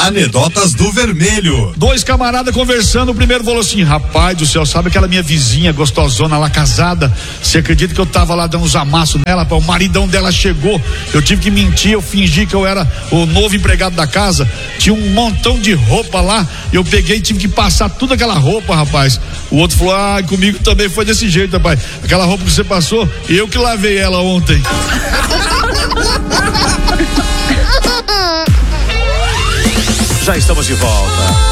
Anedotas do Vermelho. Dois camaradas conversando, o primeiro falou assim: rapaz do céu, sabe aquela minha vizinha gostosona lá casada? Você acredita que eu tava lá dando uns amassos nela? O maridão dela chegou, eu tive que mentir, eu fingi que eu era o novo empregado da casa, tinha um montão de roupa lá, eu peguei e tive que passar toda aquela roupa, rapaz. O outro falou: comigo também foi desse jeito, rapaz. Aquela roupa que você passou, eu que lavei ela ontem. Já estamos de volta.